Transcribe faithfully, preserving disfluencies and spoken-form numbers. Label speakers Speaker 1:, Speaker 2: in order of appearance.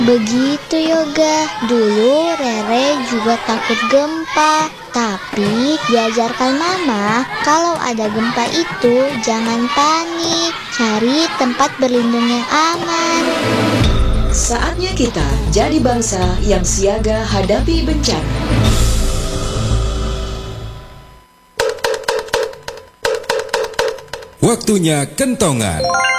Speaker 1: Begitu Yoga, dulu Rere juga takut gempa. Tapi diajarkan mama, kalau ada gempa itu jangan panik, cari tempat berlindung yang aman.
Speaker 2: Saatnya kita jadi bangsa yang siaga hadapi bencana.
Speaker 3: Waktunya kentongan.